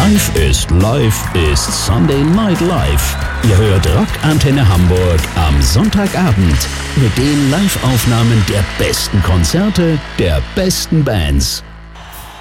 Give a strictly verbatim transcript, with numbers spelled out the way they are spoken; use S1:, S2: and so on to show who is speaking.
S1: Live ist Live ist Sunday Night Live. Ihr hört Rockantenne Hamburg am Sonntagabend mit den Live-Aufnahmen der besten Konzerte der besten Bands.